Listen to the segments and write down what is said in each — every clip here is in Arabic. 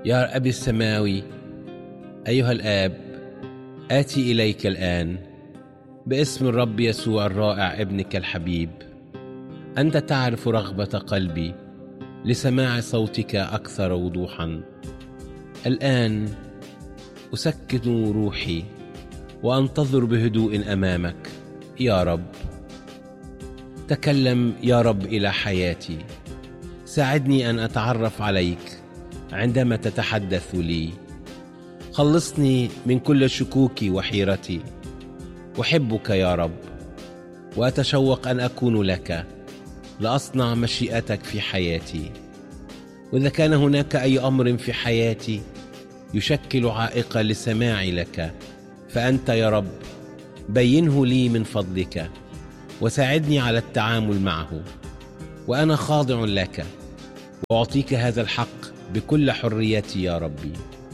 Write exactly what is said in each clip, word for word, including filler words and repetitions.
يا أبي السماوي، أيها الآب، آتي إليك الآن باسم الرب يسوع الرائع ابنك الحبيب. أنت تعرف رغبة قلبي لسماع صوتك أكثر وضوحا. الآن أسكن روحي وأنتظر بهدوء أمامك يا رب. تكلم يا رب إلى حياتي، ساعدني أن أتعرف عليك عندما تتحدث لي. خلصني من كل شكوكي وحيرتي. أحبك يا رب وأتشوق أن أكون لك لأصنع مشيئتك في حياتي. وإذا كان هناك أي أمر في حياتي يشكل عائقا لسماعي لك، فأنت يا رب بينه لي من فضلك وساعدني على التعامل معه. وأنا خاضع لك وأعطيك هذا الحق بكل حريتي يا ربي.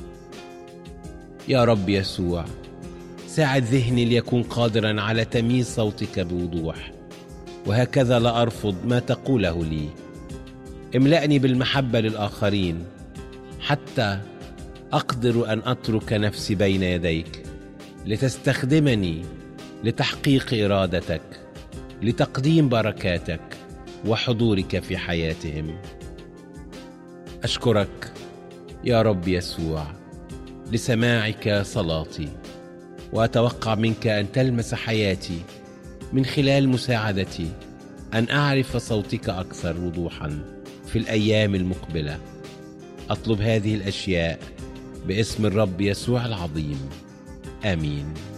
يا رب يسوع، ساعد ذهني ليكون قادرا على تمييز صوتك بوضوح، وهكذا لا أرفض ما تقوله لي. املأني بالمحبة للآخرين حتى أقدر أن أترك نفسي بين يديك لتستخدمني لتحقيق إرادتك، لتقديم بركاتك وحضورك في حياتهم. أشكرك يا رب يسوع لسماعك صلاتي، وأتوقع منك أن تلمس حياتي من خلال مساعدتي أن أعرف صوتك أكثر وضوحا في الأيام المقبلة. أطلب هذه الأشياء باسم الرب يسوع العظيم، آمين.